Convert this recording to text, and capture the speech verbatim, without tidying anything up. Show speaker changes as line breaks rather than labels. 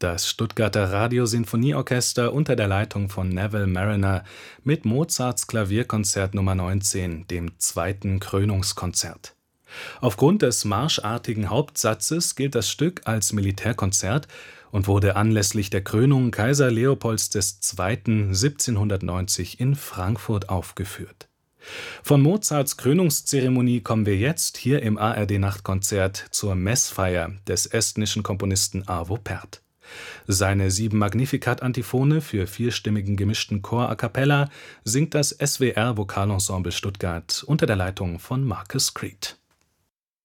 Das Stuttgarter Radiosinfonieorchester unter der Leitung von Neville Marriner mit Mozarts Klavierkonzert Nummer neunzehn, dem zweiten Krönungskonzert. Aufgrund des marschartigen Hauptsatzes gilt das Stück als Militärkonzert und wurde anlässlich der Krönung Kaiser Leopolds der Zweite. siebzehnhundertneunzig in Frankfurt aufgeführt. Von Mozarts Krönungszeremonie kommen wir jetzt hier im A R D-Nachtkonzert zur Messfeier des estnischen Komponisten Arvo Pärt. Seine sieben Magnificat-Antiphone für vierstimmigen gemischten Chor a cappella singt das S W R Vokalensemble Stuttgart unter der Leitung von Marcus Creed.